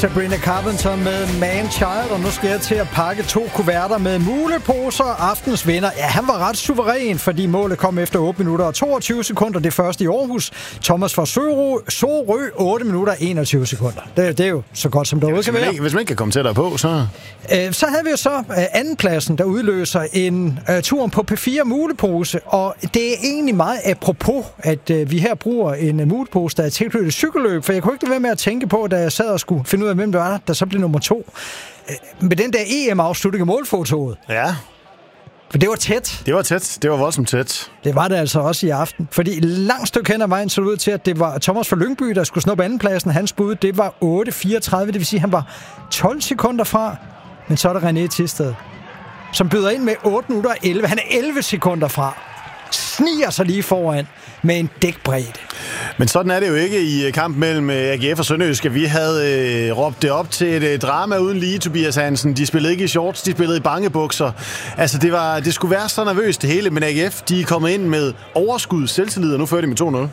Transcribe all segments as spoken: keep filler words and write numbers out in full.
Sabrina Carpenter med Man Child, og nu skal jeg til at pakke to kuverter med muleposer. Aftens vinder, ja, han var ret suveræn, fordi målet kom efter otte minutter og toogtyve sekunder. Det første i Aarhus. Thomas fra Sorø, Sorø otte minutter og enogtyve sekunder. Det, det er jo så godt, som der ja, kan være. Ikke, hvis man ikke kan komme tættere på, så... Øh, så havde vi jo så øh, andenpladsen, der udløser en øh, tur på P fire mulepose, og det er egentlig meget apropos, at øh, vi her bruger en uh, mulepose, der er tilknyttet cykelløb, for jeg kunne ikke lade være med at tænke på, da jeg sad og skulle finde ud af, hvem det var, der så blev nummer to. Øh, med den der E M-afslutning af målfotoet. Ja. For det var tæt. Det var tæt. Det var voldsomt tæt. Det var det altså også i aften. Fordi langt stykke hen ad vejen så det ud til, at det var Thomas fra Lyngby, der skulle snuppe andenpladsen. Hans bud, det var otte fireogtredive, det vil sige, at han var tolv sekunder fra. Men så er der René Thisted, som byder ind med otte minutter og elleve. Han er elleve sekunder fra. Sniger sig lige foran med en dækbredde. Men sådan er det jo ikke i kampen mellem A G F og Sønderjyske. Vi havde øh, råbt det op til et øh, drama uden lige, Tobias Hansen. De spillede ikke i shorts, de spillede i bangebukser. Altså, det, var, det skulle være så nervøst det hele, men A G F, de er kommet ind med overskud, selvtillid, og nu fører de med to nul.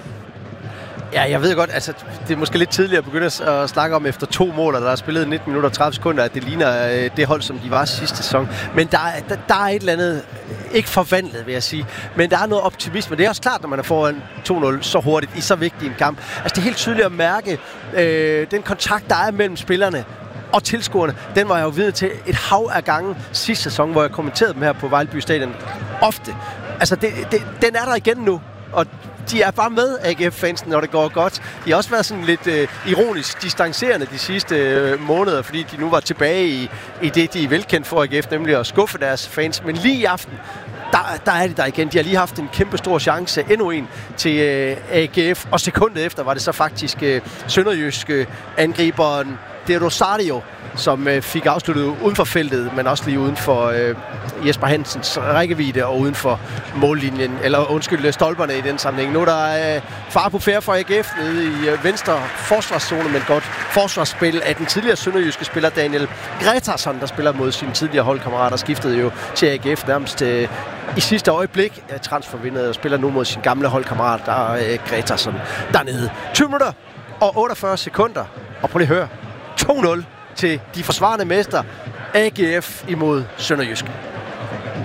Ja, jeg ved godt, altså det er måske lidt tidligere at begynde at snakke om efter to mål, der er spillet nitten minutter og tredive sekunder, at det ligner øh, det hold, som de var sidste sæson. Men der, der, der er et eller andet, ikke forvandlet vil jeg sige, men der er noget optimisme. Det er også klart, når man er foran to nul så hurtigt i så vigtig en kamp. Altså det er helt tydeligt at mærke øh, den kontakt, der er mellem spillerne og tilskuerne. Den var jeg jo vidne til et hav af gange sidste sæson, hvor jeg kommenterede dem her på Vejlby Stadion. Ofte. Altså det, det, den er der igen nu, og de er bare med, A G F-fansen, når det går godt. De har også været sådan lidt øh, ironisk distancerende de sidste øh, måneder, fordi de nu var tilbage i, i det, de er velkendt for A G F, nemlig at skuffe deres fans. Men lige i aften, der, der er det der igen. De har lige haft en kæmpe stor chance, endnu en, til øh, A G F. Og sekundet efter var det så faktisk øh, sønderjyske angriberen De Rosario, som øh, fik afsluttet uden for feltet, men også lige uden for øh, Jesper Hansens rækkevidde og uden for mållinjen, eller undskyld, stolperne i den sammenhæng. Nu er der øh, far på færre for A G F nede i øh, venstre forsvarszone, men godt forsvarsspil af den tidligere sønderjyske spiller Daniel Gretarsson, der spiller mod sine tidligere holdkammerater, skiftede jo til A G F nærmest øh, i sidste øjeblik. Øh, transfervindet og spiller nu mod sin gamle holdkammerat, der er øh, Gretarsson dernede. tyve minutter og otteogfyrre sekunder, og prøv lige at høre, to nul til de forsvarende mester A G F imod Sønderjysk.